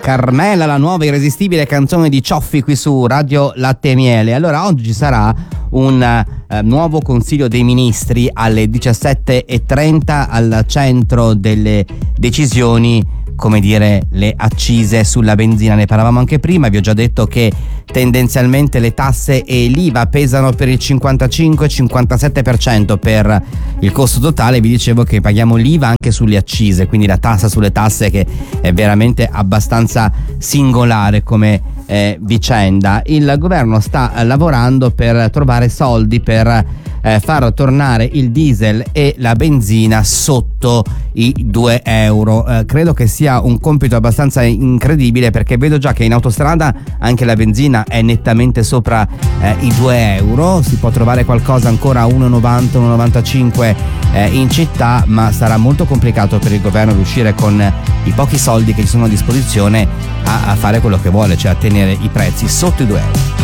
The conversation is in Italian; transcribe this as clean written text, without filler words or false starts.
Carmela, la nuova irresistibile canzone di Cioffi qui su Radio Latte e Miele. Allora, oggi ci sarà un nuovo Consiglio dei Ministri alle 17:30. Al centro delle decisioni, come dire, le accise sulla benzina. Ne parlavamo anche prima, vi ho già detto che tendenzialmente le tasse e l'IVA pesano per il 55-57% per il costo totale. Vi dicevo che paghiamo l'IVA anche sulle accise, quindi la tassa sulle tasse, che è veramente abbastanza singolare come vicenda. Il governo sta lavorando per trovare soldi per far tornare il diesel e la benzina sotto i 2 euro. Credo che sia un compito abbastanza incredibile, perché vedo già che in autostrada anche la benzina è nettamente sopra i 2 euro. Si può trovare qualcosa ancora a 1,90, 1,95 in città, ma sarà molto complicato per il governo riuscire con i pochi soldi che ci sono a disposizione a fare quello che vuole, cioè a tenere i prezzi sotto i 2 euro.